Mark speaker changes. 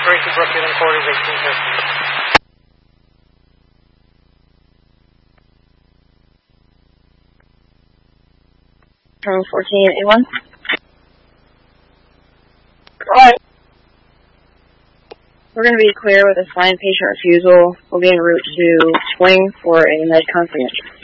Speaker 1: Tracy Brookfield and Corey's 1850.
Speaker 2: From 1481.
Speaker 1: Alright.
Speaker 2: We're going to be clear with a signed patient refusal. We'll be en route to Swing for a med comprehension.